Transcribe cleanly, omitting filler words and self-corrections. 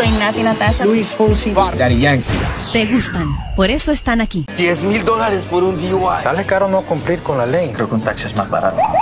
Soy Nati Natasha. Luis Fonsi, Daddy Yankee. Te gustan, por eso están aquí. $10,000 por un DUI. Sale caro no cumplir con la ley. Creo que un taxi es más barato.